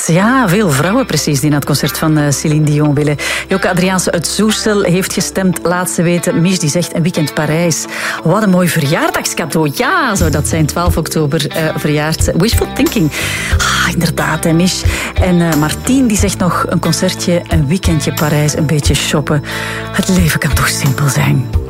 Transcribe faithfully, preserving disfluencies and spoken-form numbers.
Yes, ja, veel vrouwen precies die naar het concert van uh, Céline Dion willen. Joke Adriaanse uit Soestel heeft gestemd, laat ze weten. Mich die zegt een weekend Parijs. Wat een mooi verjaardagscadeau. Ja, zou dat zijn, twaalf oktober uh, verjaard. Wishful thinking. Ah, inderdaad, hè, Mich. En uh, Martien die zegt nog een concertje, een weekendje Parijs, een beetje shoppen. Het leven kan toch simpel zijn.